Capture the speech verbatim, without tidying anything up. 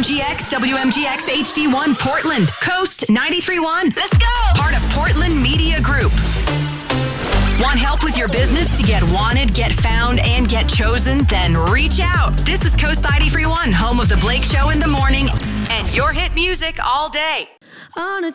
M G X, W M G X H D one Portland, Coast ninety-three point one. Let's go! Part of Portland Media Group. Want help with your business to get wanted, get found, and get chosen? Then reach out. This is Coast ninety-three point one, home of The Blake Show in the morning and your hit music all day. On a